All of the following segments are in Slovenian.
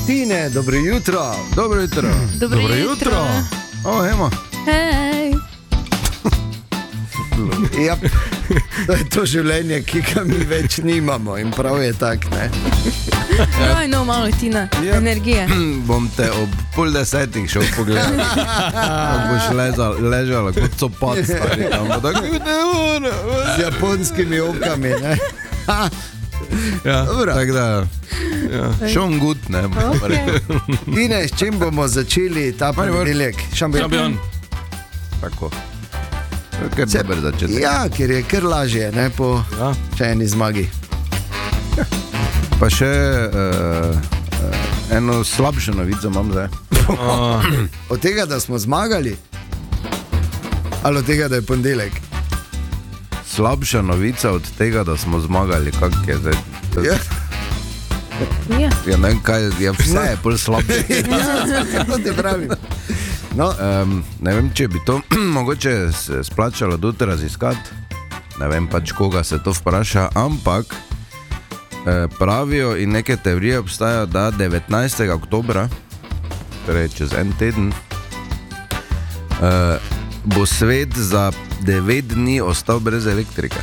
Tine, dobro jutro. Dobro jutro. Dobro jutro. O, emo. Hej. Ja, to je to življenje, ki ga mi več nimamo in prav je tak, ne? Pravi, no, malo Tina, energije. Bom te ob 9:30 šel pogledat. Boš ležala kot copat stari tam. Z japonskimi okami, ne? Ja, Dobro. tako da, šon gut, ne. Tine, s čim bomo začeli ta ponedeljek? Šampion. Tako. Ker dober začetek. Ja, ker je kar lažje, ne, po še eni zmagi. Pa še eno slabšo novico imam zdaj. Od tega, da smo zmagali? Ali od tega, da je ponedeljek? Slabša novica od tega, da smo zmagali, kak je zdaj. Ja. Ja. Ja, ne vem kaj, vse je pol slabše. To ti pravim. No. Ne vem, če bi to mogoče se splačalo tudi raziskati. Ne vem pač, koga se to vpraša, ampak pravijo in neke teorije obstajajo, da 19. oktobra, torej čez en teden, bo svet za 9 dni ostal brez elektrike.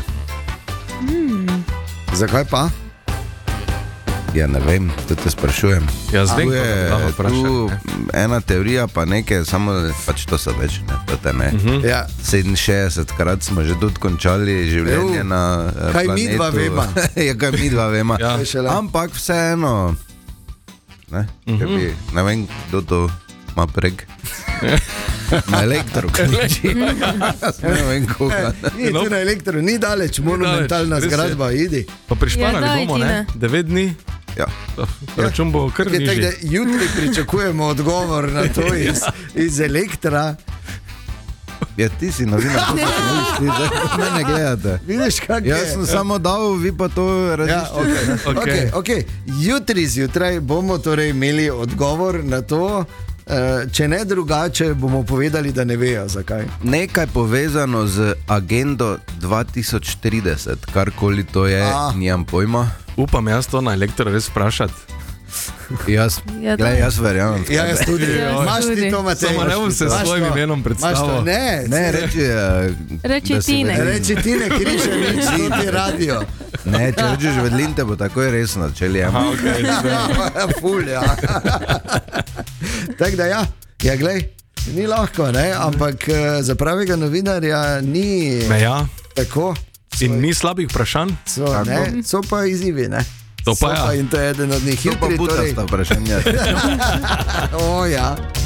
Zakaj pa? Ja, ne vem, to te sprašujem. Jaz vem, Tu je kako tu ena teorija, pa nekaj, samo pač to so več, ne, to te ne. Ja. 67krat smo že tudi končali življenje na Kaj planetu. midva veva. Ja, kaj midva vema. Ja. Ampak vseeno, ne, če bi, ne vem, kdo to ima prek. Na elektro kliči. Ne vem, koga. Ni tu na elektro, ni daleč, monumentalna res je. zgradba, idi. Pa prišparali Ja, daj, bomo, ne? Tina. 9 dni. Ja. Račun bo kar Je tako, da nižji. jutri pričakujemo odgovor na to iz elektra. Ja, ti si novinar, to se misli, da ne gledate. Vidiš, kak je? Jaz sem samo dal, vi pa to Ja, različite. okay. Jutri zjutraj bomo torej imeli odgovor na to, če ne drugače, bomo povedali, da ne vejo zakaj. Nekaj povezano z agendo 2030, karkoli to je, nimam pojma. Upam jaz to na elektro res vprašati. Jaz, Ja, glej, jaz verjamem. Ja, jaz tudi. Jaz Imaš ti tudi. to, Matej? Samo ne bom se s Imaš svojim to? imenom Imaš to? predstavil. Ne, Reči, Reči da si Tine. vedel. Reči Tine Križanič, to ti radio. Ne, če rečeš vedlin, te bo takoj resno začeli. Aha, okay, Ful, ja. Tako da ja, glej, ni lahko, ne? Ampak za pravega novinarja ni Ja. tako. In ni slabih vprašanj? So pa izzivi, ne? To pa ja. In to je eden od njih. To pa Jutri, torej. butasta vprašanja. O ja.